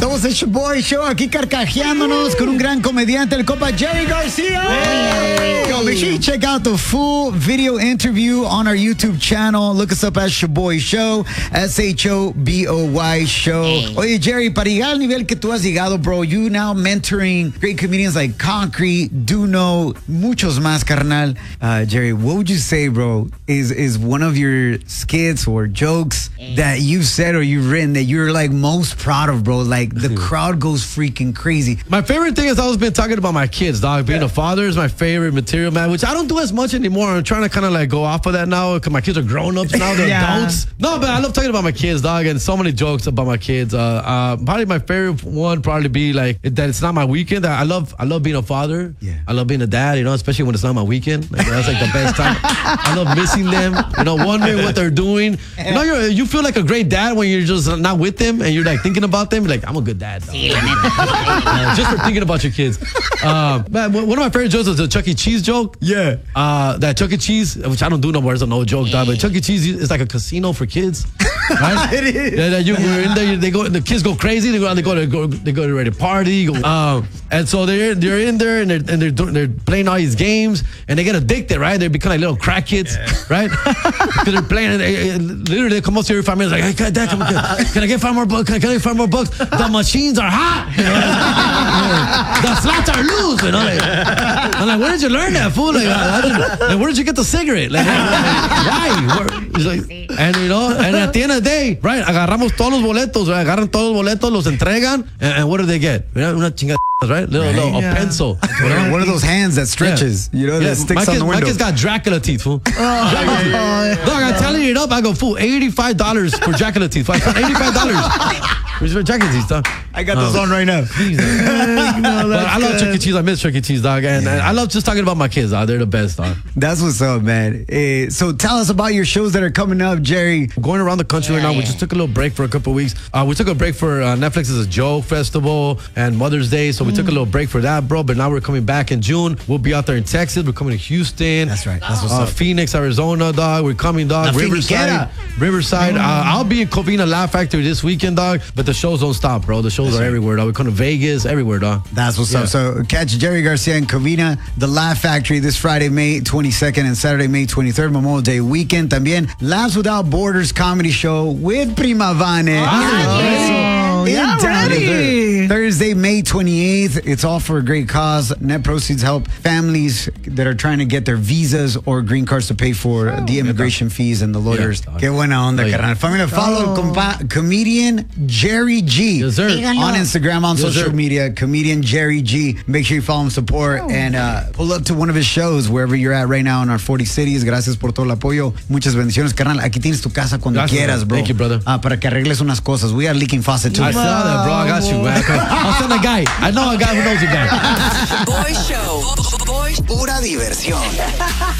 Somos el Shoboy Show, aquí carcajeándonos con un gran comediante, el compa Jerry Garcia. Yo, make sure you check out the full video interview on our YouTube channel. Look us up at Shoboy Show, SHOBOY Show. Oye, Jerry, para llegar al nivel que tú has llegado, bro, you now mentoring great comedians like Concrete, Duno, muchos más, carnal. Jerry, what would you say, bro, is one of your skits or jokes that you've said or you've written that you're like most proud of, bro? Like the crowd goes freaking crazy. My favorite thing is I always been talking about my kids, dog. Being a father is my favorite material, man, which I don't do as much anymore. I'm trying to kind of like go off of that now because my kids are grown-ups now. They're adults. No, but I love talking about my kids, dog, and so many jokes about my kids. Probably my favorite one probably be like that it's not my weekend. I love being a father. Yeah. I love being a dad, you know, especially when it's not my weekend. Like, that's like the best time. I love missing them, you know, wondering what they're doing. You know, you feel like a great dad when you're just not with them and you're like thinking about them. You're like, I'm a good dad. Just for thinking about your kids. Man, one of my favorite jokes is the Chuck E. Cheese joke. Yeah. That Chuck E. Cheese, which I don't do no more, it's a no joke, dog, but Chuck E. Cheese is like a casino for kids. Right? It is. Yeah, you're in there, the kids go crazy, they go ready to party. And so they're in there and they're playing all these games and they get addicted, right? They become like little crack kids, right? Because they're playing, literally they come up to every 5 minutes like, hey, Dad, can I get 5 more bucks? Can I get 5 more bucks? The machines are hot. You know? The slots are loose. You know? I'm like, where did you learn that, fool? Like, where did you get the cigarette? Like, why? He's like, and you know, and at the end of the day, right, agarramos todos los boletos, right? Agarran todos los boletos, los entregan, and what do they get? Una chingada, right? A pencil. One of those hands that stretches, you know, that sticks on the window. My kid's got Dracula teeth, fool. Dog, I'm telling you it up. I go, fool, $85 for Dracula teeth. $85. Where's your Dracula teeth, dog? I got those on right now. But I love Chuck E. Cheese. I miss Chuck E. Cheese, dog. And I love just talking about my kids, dog. They're the best, dog. That's what's up, man. So tell us about your shows that are coming up, Jerry. Going around the country right now. We just took a little break for a couple of weeks. We took a break for Netflix's Joke Festival and Mother's Day. So we took a little break for that, bro. But now we're coming back in June. We'll be out there in Texas. We're coming to Houston. That's right. That's what's up. Phoenix, Arizona, dog. We're coming, dog. Riverside. I'll be in Covina Laugh Factory this weekend, dog. But the shows don't stop, bro. The shows are everywhere, dog. We're coming to Vegas, everywhere, dog. That's what's up. So catch Jerry Garcia and Covina, the Laugh Factory, this Friday, May 22nd and Saturday, May 23rd, Memorial Day weekend. También Laughs Without Borders comedy show with Prima Vane. Thursday, May 28th. It's all for a great cause. Net proceeds help families that are trying to get their visas or green cards to pay for the immigration fees and the lawyers. Qué buena onda, carnal. Familia, follow comedian Jerry G on Instagram, on social media. Comedian Jerry G. Make sure you follow him, support, and pull up to one of his shows wherever you're at right now in our 40 cities. Gracias por todo el apoyo. Muchas bendiciones, carnal. Aquí tienes tu casa cuando quieras, bro. Thank you, brother. Para que arregles unas cosas. We are leaking faucet too. I saw that, bro. I got you, man. I'll send a guy. I know a guy who knows a guy. Boy Show. Pura diversión.